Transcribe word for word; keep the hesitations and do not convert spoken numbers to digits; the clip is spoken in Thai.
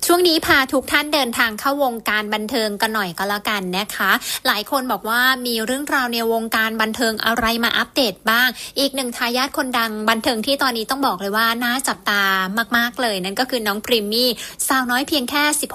ช่วงนี้พาทุกท่านเดินทางเข้าวงการบันเทิงกันหน่อยก็แล้วกันนะคะหลายคนบอกว่ามีเรื่องราวในวงการบันเทิงอะไรมาอัปเดตบ้างอีกหนึ่งทายาทคนดังบันเทิงที่ตอนนี้ต้องบอกเลยว่าน่าจับตามากๆเลยนั่นก็คือน้องพริมมี่สาวน้อยเพียงแค่สิบ